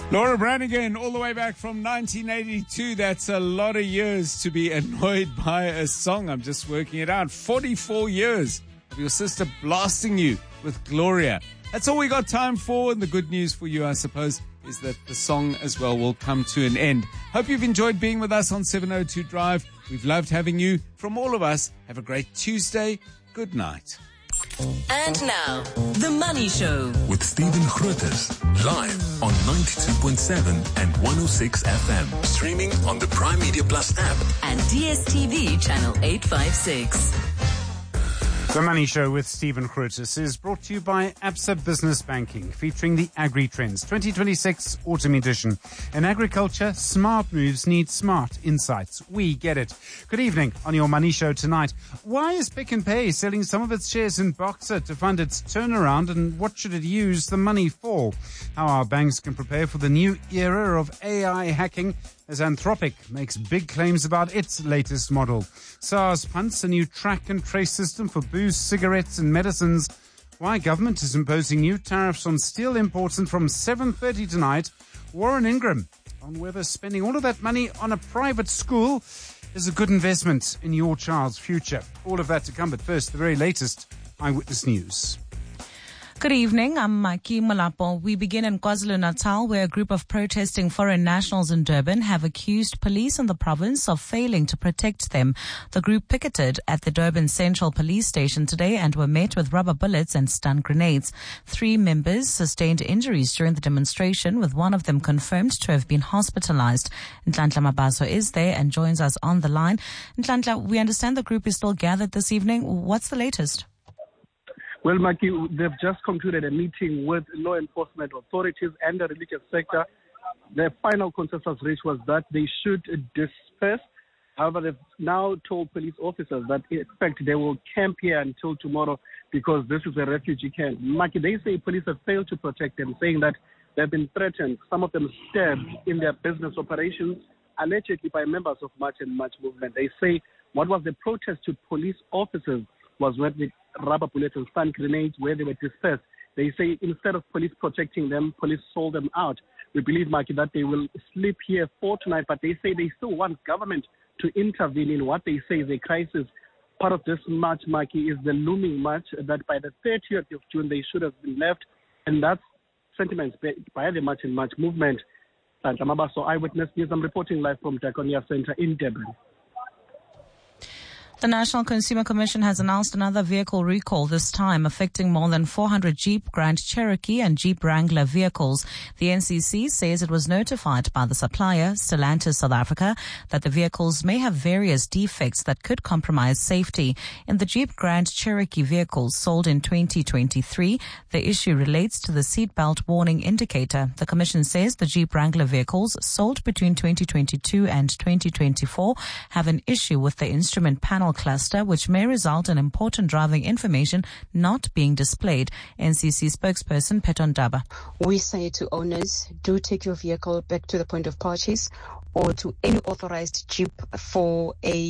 Laura Branigan, all the way back from 1982. That's a lot of years to be annoyed by a song. I'm just working it out. 44 years of your sister blasting you with Gloria. That's all we got time for. And the good news for you, I suppose, is that the song as well will come to an end. Hope you've enjoyed being with us on 702 Drive. We've loved having you. From all of us, have a great Tuesday. Good night. And now, The Money Show with Stephen Grootes, live on 92.7 and 106 FM. Streaming on the Prime Media Plus app and DSTV channel 856. The Money Show with Stephen Grootes is brought to you by Absa Business Banking, featuring the Agri Trends 2026 Autumn Edition. In agriculture, smart moves need smart insights. We get it. Good evening on your Money Show tonight. Why is Pick n Pay selling some of its shares in Boxer to fund its turnaround, and what should it use the money for? How our banks can prepare for the new era of AI hacking as Anthropic makes big claims about its latest model. SARS punts a new track and trace system for booze, cigarettes and medicines. Why government is imposing new tariffs on steel imports, and from 7:30 tonight, Warren Ingram on whether spending all of that money on a private school is a good investment in your child's future. All of that to come, but first, the very latest Eyewitness News. Good evening, I'm Maki Malapo. We begin in KwaZulu-Natal, where a group of protesting foreign nationals in Durban have accused police in the province of failing to protect them. The group picketed at the Durban Central Police Station today and were met with rubber bullets and stun grenades. 3 members sustained injuries during the demonstration, with one of them confirmed to have been hospitalized. Nhlanhla Mabaso is there and joins us on the line. Nhlanhla, we understand the group is still gathered this evening. What's the latest? Well, Maki, they've just concluded a meeting with law enforcement authorities and the religious sector. Their final consensus reached was that they should disperse. However, they've now told police officers that in fact they will camp here until tomorrow because this is a refugee camp. Maki, they say police have failed to protect them, saying that they've been threatened, some of them stabbed in their business operations, allegedly by members of March and March movement. They say what was the protest to police officers was met with rubber bullets and stun grenades where they were dispersed. They say instead of police protecting them, police sold them out. We believe, Maki, that they will sleep here for tonight, but they say they still want government to intervene in what they say is a crisis. Part of this march, Maki, is the looming march that by the 30th of June they should have been left, and that's sentiments by the March and March movement. So Eyewitness News, I'm reporting live from Diakonia Center in Durban. The National Consumer Commission has announced another vehicle recall, this time affecting more than 400 Jeep Grand Cherokee and Jeep Wrangler vehicles. The NCC says it was notified by the supplier, Stellantis South Africa, that the vehicles may have various defects that could compromise safety. In the Jeep Grand Cherokee vehicles sold in 2023, the issue relates to the seatbelt warning indicator. The Commission says the Jeep Wrangler vehicles sold between 2022 and 2024 have an issue with the instrument panel cluster, which may result in important driving information not being displayed. NCC spokesperson Peton Daba. We say to owners, do take your vehicle back to the point of purchase or to any authorized Jeep for a